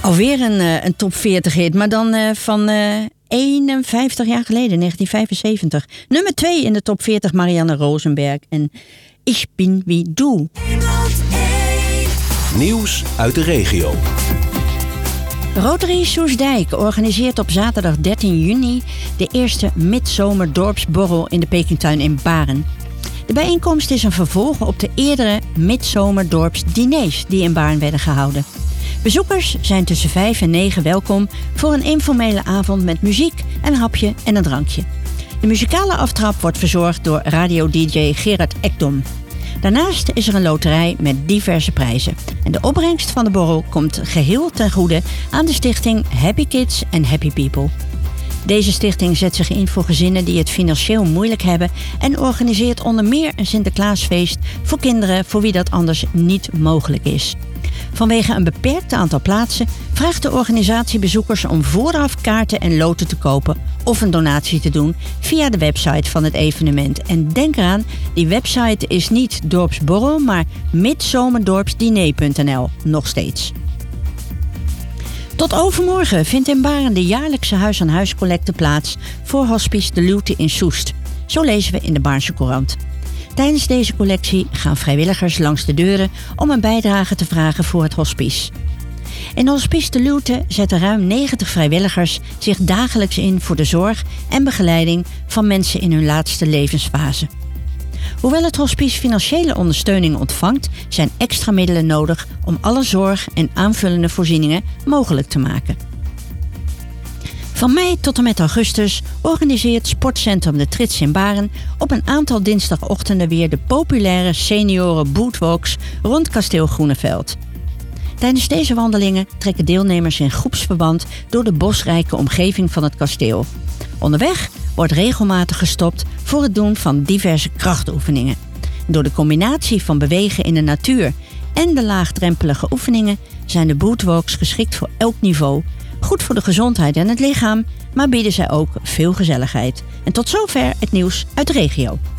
Alweer een top 40 hit, maar dan van 51 jaar geleden, 1975. Nummer 2 in de top 40, Marianne Rosenberg en Ich bin wie du. Nieuws uit de regio. Rotary Soestdijk organiseert op zaterdag 13 juni de eerste midzomerdorpsborrel in de Pekingtuin in Baren. De bijeenkomst is een vervolg op de eerdere midzomerdorpsdiners die in Baren werden gehouden. Bezoekers zijn tussen 5 en 9 welkom voor een informele avond met muziek, een hapje en een drankje. De muzikale aftrap wordt verzorgd door radio-dj Gerard Ekdom. Daarnaast is er een loterij met diverse prijzen. En de opbrengst van de borrel komt geheel ten goede aan de stichting Happy Kids and Happy People. Deze stichting zet zich in voor gezinnen die het financieel moeilijk hebben en organiseert onder meer een Sinterklaasfeest voor kinderen voor wie dat anders niet mogelijk is. Vanwege een beperkt aantal plaatsen vraagt de organisatie bezoekers om vooraf kaarten en loten te kopen of een donatie te doen via de website van het evenement. En denk eraan, die website is niet dorpsborrel, maar midzomerdorpsdiner.nl nog steeds. Tot overmorgen vindt in Baren de jaarlijkse huis-aan-huis-collecte plaats voor Hospice de Luwte in Soest. Zo lezen we in de Baarnse Courant. Tijdens deze collectie gaan vrijwilligers langs de deuren om een bijdrage te vragen voor het hospice. In Hospice de Luwte zetten ruim 90 vrijwilligers zich dagelijks in voor de zorg en begeleiding van mensen in hun laatste levensfase. Hoewel het hospice financiële ondersteuning ontvangt, zijn extra middelen nodig om alle zorg en aanvullende voorzieningen mogelijk te maken. Van mei tot en met augustus organiseert Sportcentrum De Trits in Baren op een aantal dinsdagochtenden weer de populaire senioren bootwalks rond kasteel Groeneveld. Tijdens deze wandelingen trekken deelnemers in groepsverband door de bosrijke omgeving van het kasteel. Onderweg wordt regelmatig gestopt voor het doen van diverse krachtoefeningen. Door de combinatie van bewegen in de natuur en de laagdrempelige oefeningen zijn de bootwalks geschikt voor elk niveau. Goed voor de gezondheid en het lichaam, maar bieden zij ook veel gezelligheid. En tot zover het nieuws uit de regio.